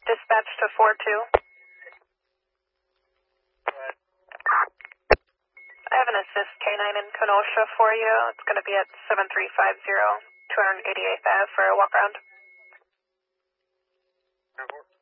dispatch to 4-2. I have an assist K9 in Kenosha for you. It's going to be at 7350 288th Ave for a walk around.